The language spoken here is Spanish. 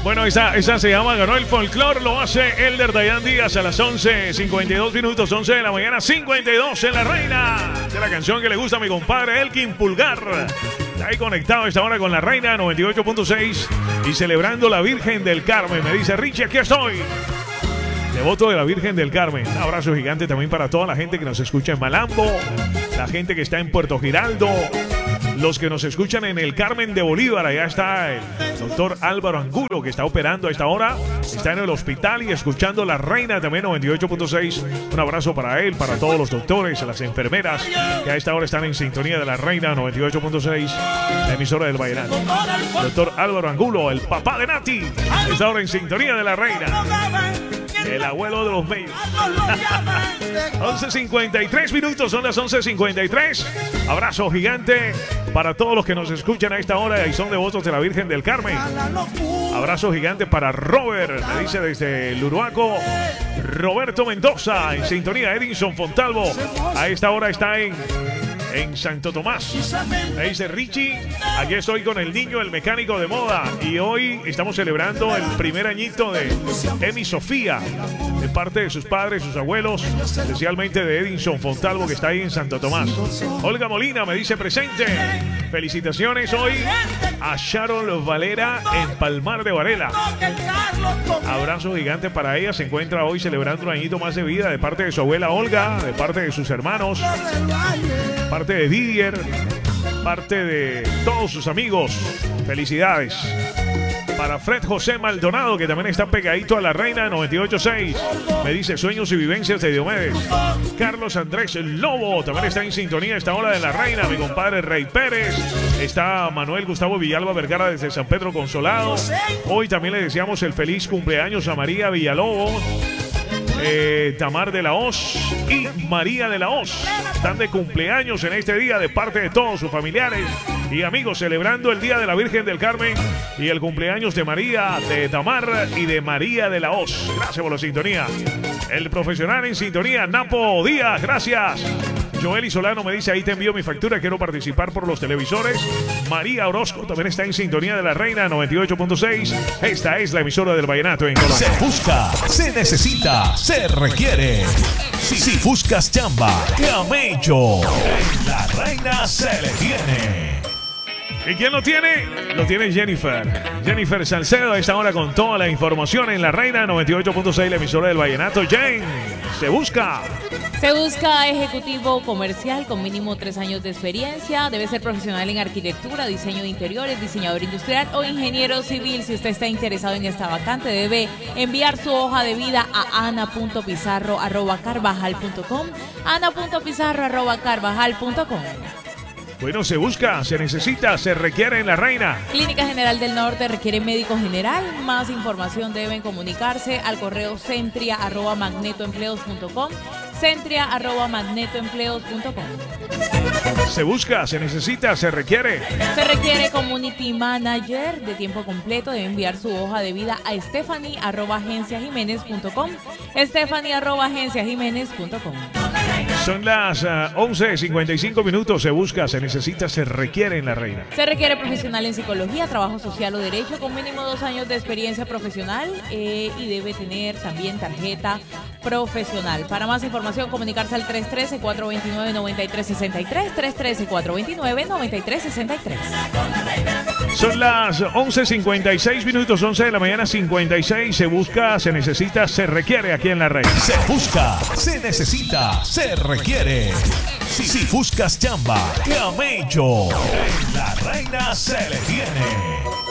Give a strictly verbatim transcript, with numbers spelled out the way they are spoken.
Bueno, esa, esa se llama Ganó el Folclor. Lo hace Elder Dayan Díaz a las once cincuenta y dos minutos, once de la mañana, cincuenta y dos en La Reina. De la canción que le gusta a mi compadre Elkin Pulgar. Está ahí conectado a esta hora con La Reina noventa y ocho punto seis y celebrando la Virgen del Carmen. Me dice Richie, aquí estoy. Devoto de la Virgen del Carmen. Un abrazo gigante también para toda la gente que nos escucha en Malambo, la gente que está en Puerto Giraldo, los que nos escuchan en el Carmen de Bolívar. Allá está el doctor Álvaro Angulo, que está operando a esta hora. Está en el hospital y escuchando La Reina también noventa y ocho punto seis. Un abrazo para él, para todos los doctores, las enfermeras que a esta hora están en sintonía de La Reina noventa y ocho punto seis, la emisora del Vallenato. Doctor Álvaro Angulo, el papá de Nati, está ahora en sintonía de La Reina. El abuelo de los medios. once cincuenta y tres minutos, son las once cincuenta y tres. Abrazo gigante para todos los que nos escuchan a esta hora y son devotos de la Virgen del Carmen. Abrazo gigante para Robert, me dice desde el Uruaco. Roberto Mendoza en sintonía. Edinson Fontalvo a esta hora está en en Santo Tomás. Me dice Richie, aquí estoy con el niño, el mecánico de moda, y hoy estamos celebrando el primer añito de Emi Sofía, de parte de sus padres, sus abuelos, especialmente de Edinson Fontalvo, que está ahí en Santo Tomás. Olga Molina me dice presente. Felicitaciones hoy a Sharon Valera en Palmar de Varela. Abrazo gigante para ella. Se encuentra hoy celebrando un añito más de vida de parte de su abuela Olga, de parte de sus hermanos, parte de Didier, parte de todos sus amigos. Felicidades para Fred José Maldonado, que también está pegadito a La Reina noventa y ocho punto seis. Me dice sueños y vivencias de Diomedes. Carlos Andrés Lobo también está en sintonía a esta hora de La Reina. Mi compadre Rey Pérez. Está Manuel Gustavo Villalba Vergara desde San Pedro Consolado. Hoy también le deseamos el feliz cumpleaños a María Villalobos, Eh, Tamar de la Hoz y María de la Hoz. Están de cumpleaños en este día de parte de todos sus familiares y amigos, celebrando el Día de la Virgen del Carmen y el cumpleaños de María, de Tamar y de María de la Hoz. Gracias por la sintonía. El profesional en sintonía, Napo Díaz, gracias. Joel Solano me dice, ahí te envío mi factura, quiero participar por los televisores. María Orozco también está en sintonía de La Reina noventa y ocho punto seis. Esta es la emisora del Vallenato en Colombia. Se busca, se necesita, se requiere. Si, si buscas chamba, camello, en La Reina se le tiene. ¿Y quién lo tiene? Lo tiene Jennifer. Jennifer Salcedo a esta hora con toda la información en La Reina noventa y ocho punto seis, la emisora del Vallenato. Jen, se busca. Se busca ejecutivo comercial con mínimo tres años de experiencia. Debe ser profesional en arquitectura, diseño de interiores, diseñador industrial o ingeniero civil. Si usted está interesado en esta vacante, debe enviar su hoja de vida a ana punto pizarro arroba carvajal punto com. ana punto pizarro arroba carvajal punto com. Bueno, se busca, se necesita, se requiere en La Reina. Clínica General del Norte requiere médico general. Más información deben comunicarse al correo centria arroba magnetoempleos punto com. centria arroba magnetoempleos punto com. Se busca, se necesita, se requiere. Se requiere community manager de tiempo completo. Debe enviar su hoja de vida a stephanie arroba agencia jiménez punto com. stephanie arroba agencia jiménez punto com. Son las uh, once cincuenta y cinco minutos. Se busca, se necesita, se requiere en La Reina. Se requiere profesional en psicología, trabajo social o derecho con mínimo dos años de experiencia profesional eh, y debe tener también tarjeta profesional. Para más información, comunicarse al tres uno tres, cuatro dos nueve, nueve tres seis tres, tres uno tres, cuatro dos nueve, nueve tres seis tres. Son las once cincuenta y seis minutos, once de la mañana, cincuenta y seis. Se busca, se necesita, se requiere aquí en La Reina. Se busca, se necesita, se requiere. Si, si buscas chamba, camello, en La Reina se le tiene.